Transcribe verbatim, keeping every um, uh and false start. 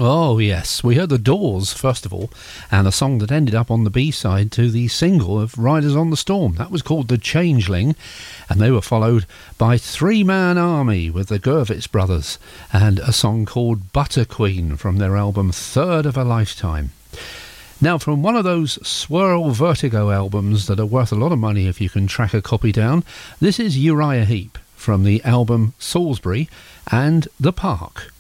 Oh, yes. We heard The Doors, first of all, and a song that ended up on the B-side to the single of Riders on the Storm. That was called The Changeling, and they were followed by Three Man Army with the Gurvitz Brothers, and a song called Butter Queen from their album Third of a Lifetime. Now, from one of those Swirl Vertigo albums that are worth a lot of money if you can track a copy down, this is Uriah Heep from the album Salisbury and The Park.